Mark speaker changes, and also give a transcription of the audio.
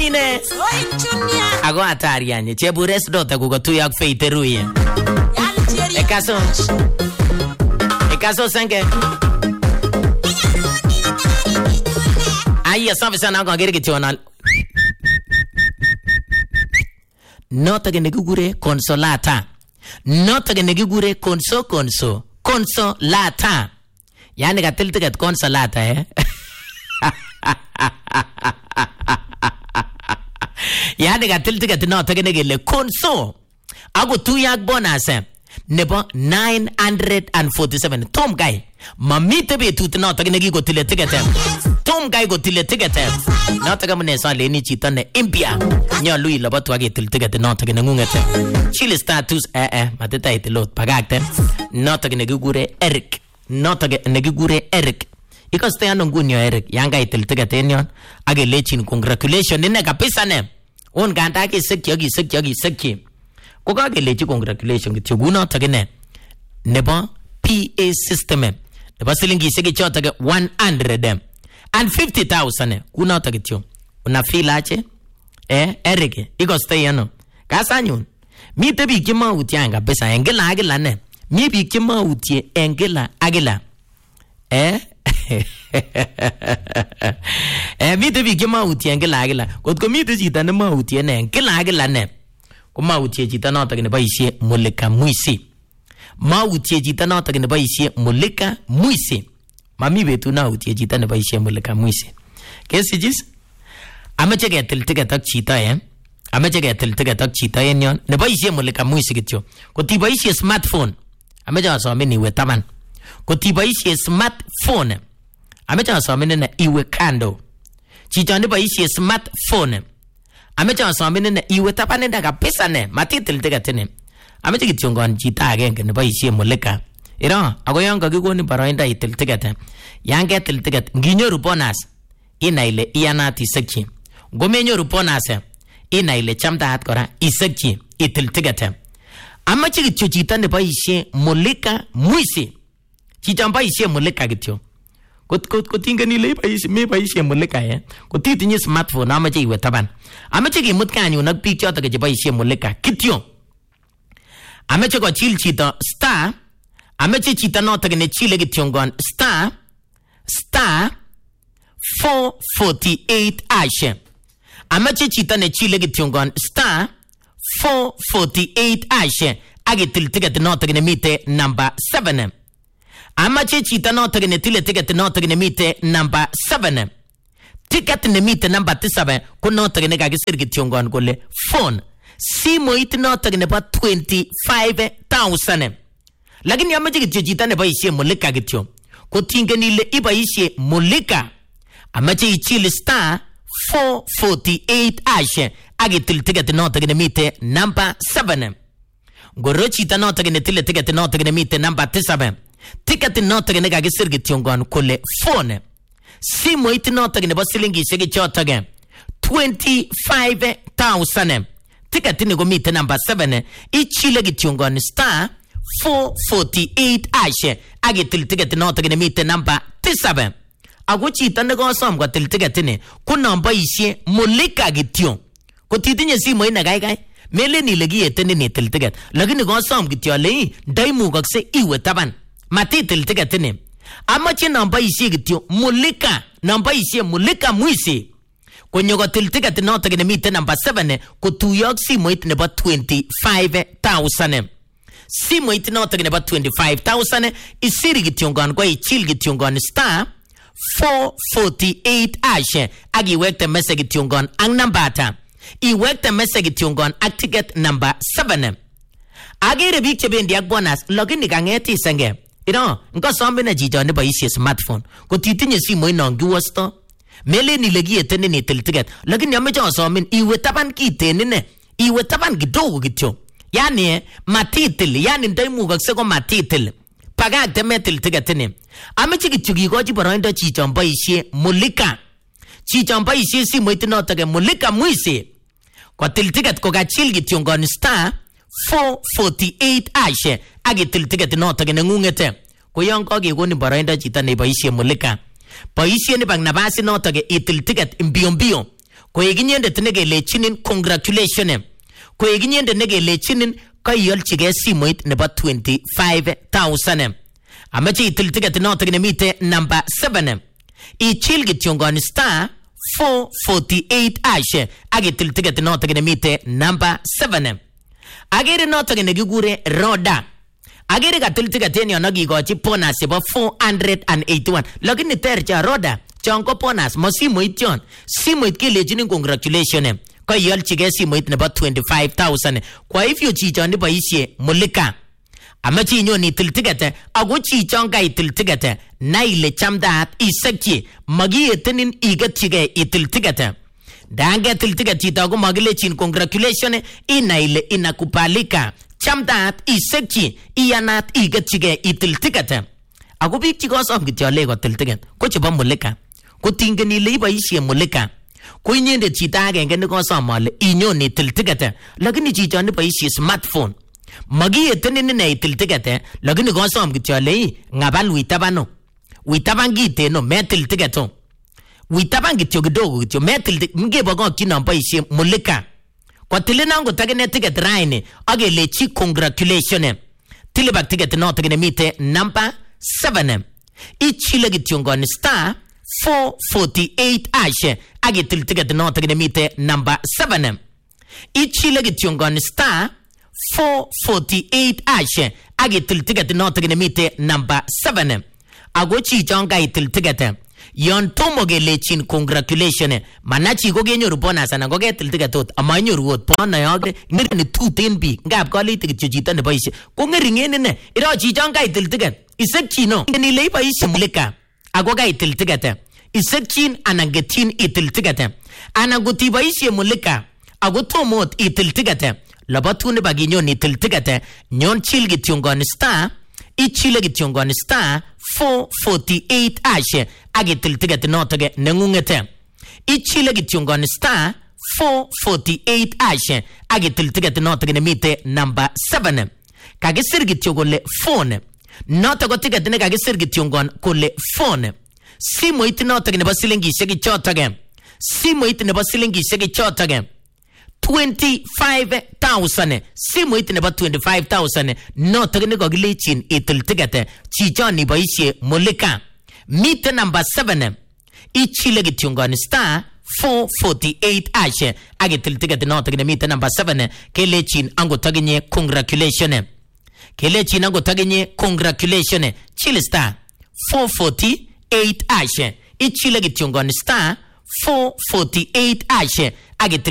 Speaker 1: ine ago atari anye chebures dota kugotuya kufeite ruye ekaso senge aya sabe sana ko gere kichona nota gene gugure consolata nota gene gugure consolata yani gatil ticket consolata yani gatil ticket nota gene gele conso ago tuyak bonus nebo 947 tom guy mamite betut nota gene gigo tile ticket tom guy go tile ticket nota gamne so le ni chito ne impia nyolu ilobot wage til ticket nota gene ngungete chile status mateta itilot pagakte nota gene gigure Eric nota gene gigure Eric ikoste ano ngunyo Eric yanga itil ticket enyon age lechin congratulations ne kapisa ne on ganda ke sekki ko ga ke lechi congratulations kityo nota gene nebo PA system nebo silingi sege chota 150,000 kunota kityo una feel ache Eric ikoste yano kasanyun mi te bik chema utianga pesa engela ne mi bik chema utie engela agila mi te bik chema utie engela agila kotko mi te chita ne ma utie ne engela agila ne ko ma utie chita nota ne baishe mulika muisi ma utie chita nota ne baishe mulika muisi mami betu na utie chita ne baishe mulika muisi kesi jis amache getil ticket ak chita amache getil ticket ak chita yenyon ne baishe mulika muisi kityo ko ti baishe smartphone amache asomeni iwe taman ko ti baishe smartphone amache asomeni na iwe kando chita ne baishe smartphone amache asomeni na iwe taban nda kabisa ne matitil ticket ne amache kityo ngon chita agenge ne baishe mulika ira ago yanga gigoni barainda itil ticket yanga itil ticket nginyoru bonus ina ile iyanati sekki gomenyoru bonus ina ile chamdaat kora isekki itil ticket amache kityo chita ne baishe mulika muisi chita baishe mulika kityo kot ingani le baishe mulika kot titinye smartphone amache iwe taban amache kimut kanyu nak pik choto ke baishe mulika kityo amache ko chil chita star amache chita nota ne chile kityo ngon star 448 ashe amache chita ne chile kityo ngon star 448 ashe agitil ticket nota ne mite number 7 amache chita nota ne tile ticket nota ne mite number 7 ticket ne mite number 7 ko nota ne kagisir kityo ngon kole phone simo it nota ne ba 25,000 lakini amache kityo chita ne baishe mulika kityo ko tingeni le ibaishe mulika amache ichile star 448 ashe agitil ticket nota ne mite number 7 goro chita nota ne tile ticket nota ne mite number 7 ticket nota ne kagisir kityo ngon kole phone simo it nota ne ba silingi shege chota 25,000 ticket ne go mite number 7 ichile kityo ngon star 448 ashe agitil ticket nota ne mite number 7 aguchi tande go som go til ticket ne kuna baishe mulika kityo ko titinye simo ina gai mele ni legi etene ne til ticket lakini go som kityo le daimu gakse iwe taban mati til ticket ne amache namba ishe kityo mulika namba ishe mulika muisi konyo go til ticket nota ne mite number 7 ko tuyok simo itne ba 25,000 simo itne nota ne ba 25,000 isiri kityo ngon go ichil kityo ngon star 448 ashe agi wekte message tiongon ang nambata I wekte message tiongon ak ticket number 7 agi rebik chebendi ak bonus login kangeti senge ino ngo sombe na jijo ne baishe smartphone ko titinye simo ino ngiwosto mele ni legi etene ni tel ticket login yamme jo somin iwe taban kitene ne iwe taban kidogo kityo yani matitil yani ndaimu gakse ko matitil pagak temetil ticket ne amache kityo goji boroindo chichon baishe mulika chichon baishe simo itino tage mulika muise ko til ticket ko gachil kityo ngon star 448 ashe agi til ticket no tage ngungete ko yon ko ge goni boroindo chita ne baishe mulika baishe ne bang nabasi no tage itil ticket mbio Koek inyendet nekelechinin congratulations. Koek inyendet nekelechinin kaiolchigei simoit nebo 25,000. Amache itil ticket notok nemite number 7. Ichil kityongon star 448 hash akitil ticket notok nemite number 7. Agere notok nekikure Roda. Agere katil ticket en yon akikochi bonus chebo 481. Lakini tercha Roda chonko bonus mo simoit yon. Simoit kelechinin congratulations. Kaiolchigei simoit nebo 25,000. Kwa hivyo chichon boisie Mulika. Amache inyon itil ticket ako chichon kaitil ticket na ile chamdaat isekchi magietenin igetchigei itil ticket. Dangetil ticket chito ko magilechin congratulations ina ile inakubalika. Chamdaat isekchi iyanat igetchigei itil ticket. Ako biik chikosom kityo le kotil ticket ko chebo Mulika. Ko tingen ile iboisie Mulika. Ko inyendet chito agenge nekosom ale inyon itil ticket lakini chichon iboisie smartphone. Magietenin ine itil ticket lakini kosom kityo le ngabal witabano. Witaban kiteno metil ticket. Witaban kityo kidogo kityo metil ngebogokchi non boisie Mulika. Kwa tilina ngo tagene ticket raini agelechi congratulations. Tilibak ticket notok nemite number 7. Ichile kityongon star 448 hash agitil ticket notok nemite number 7. Ichile kityongon star 448 hash agitil ticket notok nemite number 7. Ago chichon kaitil ticket yon tomo kelechin congratulations manachi ko kenyoru bonus anan ko ketil ticket tot amanyoru ot bono yoke ngirni tuten biik ngap kolite kityo chito neboisie ko ngeringen ine iro chichon kaitil ticket isekchino ngeni boisie Mulika ako kaitil ticket isekchin anan getchin itil ticket anan kotiboisie Mulika ako tomo ot itil ticket labatune baginyon itil ticket nyon chil kityongon star ichile kityongon star 448 hash agitil ticket notok nengungete. Ichile kityongon star 448 hash agitil ticket notok nemite number 7. Kakisir kityo kole phone. Notok ko ticket ne kakisir kityongon kole phone. Simoit notok nebo silingishek chotok. Simoit nebo silingishek chotok. 25,000. Simoit nebo 25,000 notok ne kakilechin itil ticket chichon iboisie Mulika. Mite number 7. Ichile kityongon star 448 hash agitil ticket notok ne mite number 7 kelechin angotaginye congratulations. Kelechin angotaginye congratulations. Chile star 448 hash. Ichile kityongon star 448 hash agitil